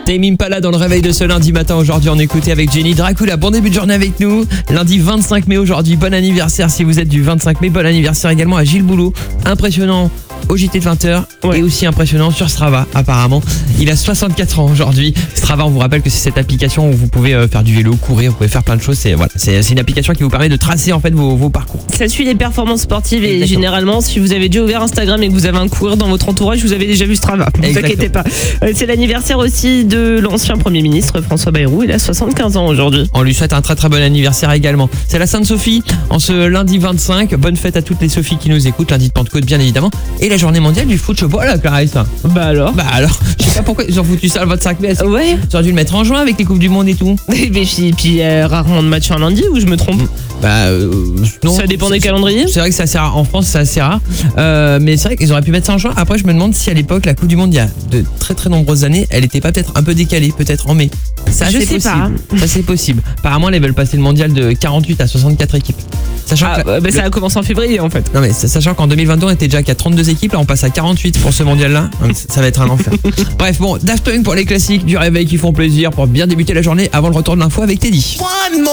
Tame Impala dans le réveil de ce lundi matin. Aujourd'hui, on écoutait avec Jenny Dracula. Bon début de journée avec nous. Lundi 25 mai aujourd'hui. Bon anniversaire si vous êtes du 25 mai. Bon anniversaire également à Gilles Boulot. Impressionnant au JT de 20h et aussi impressionnant sur Strava apparemment. Il a 64 ans aujourd'hui. Strava, on vous rappelle que c'est cette application où vous pouvez faire du vélo, courir, vous pouvez faire plein de choses. C'est une application qui vous permet de tracer en fait vos parcours. Ça suit les performances sportives et généralement si vous avez déjà ouvert Instagram et que vous avez un coureur dans votre entourage, vous avez déjà vu Strava. Ne vous inquiétez pas. C'est l'anniversaire aussi de l'ancien Premier ministre François Bayrou. Il a 75 ans aujourd'hui. On lui souhaite un très très bon anniversaire également. C'est la Sainte-Sophie en ce lundi 25. Bonne fête à toutes les Sophies qui nous écoutent. Lundi de Pentecôte bien évidemment. Et la journée mondiale du foot. Je sais pas là, Clarisse. Bah alors, je sais pas pourquoi ils ont foutu ça le 25 mai. ouais. Ils auraient dû le mettre en juin avec les Coupes du Monde et tout. Et puis rarement de match un lundi ou je me trompe? Non. Ça dépend des calendriers. C'est vrai que c'est assez rare. En France, c'est assez rare. Mais c'est vrai qu'ils auraient pu mettre ça en juin. Après, je me demande si à l'époque, la Coupe du Monde, il y a de très très nombreuses années, elle était pas peut-être un peu décalée, peut-être en mai. Ça, je c'est sais possible. pas. Ça, c'est possible. Apparemment, ils veulent passer le mondial de 48 à 64 équipes. Sachant que ça a commencé en février en fait. Non mais sachant qu'en 2022 on était déjà qu'à 32 équipes, là on passe à 48 pour ce mondial là. Ça va être un enfer. Bref, bon, Daft Punk pour les classiques du réveil qui font plaisir pour bien débuter la journée avant le retour de l'info avec Teddy.